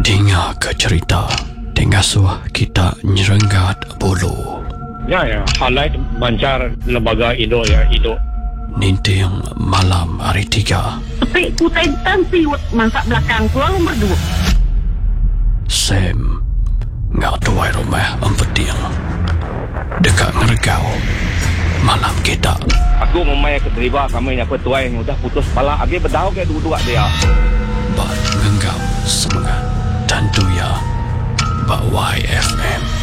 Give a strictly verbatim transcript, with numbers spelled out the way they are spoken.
Dengar ke cerita Tengasuh kita nyerenggat bulu. Ya, ya. Halai bancar lembaga Indo ya, Indo. Ninting malam hari tiga. Tapi ku tentan siwet masak belakang ku lalu berdua. Sam ngak tuai rumah empeting. Dekat ngergau malam kita. Aku memang ke deriba kami yang petuai yang udah putus kepala. Agi berdau ke dua-dua dia. Bat ngenggam semangat. Tentu ya Bak Y F M.